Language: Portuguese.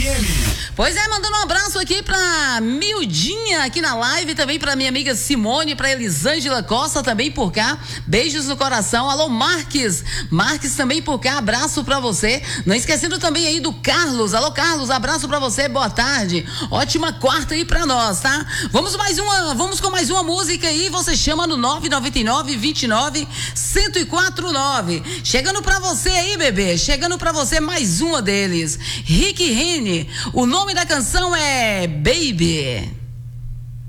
FM. Pois é, mandando um abraço aqui pra Mildinha aqui na live, também pra minha amiga Simone, pra Elisângela Costa também por cá, beijos no coração. Alô Marques também por cá, abraço pra você. Não esquecendo também aí do Carlos, alô Carlos, abraço pra você, boa tarde, ótima quarta aí pra nós, tá? Vamos com mais uma música aí, você chama no 999-29-1049. Chegando pra você aí, bebê, chegando pra você mais uma deles, Rick Rene, o nome da canção é Baby.